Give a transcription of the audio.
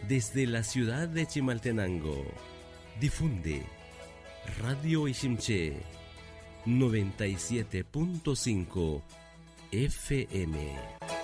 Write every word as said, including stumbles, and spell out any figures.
Desde la ciudad de Chimaltenango, difunde Radio Ishimché noventa y siete punto cinco F M.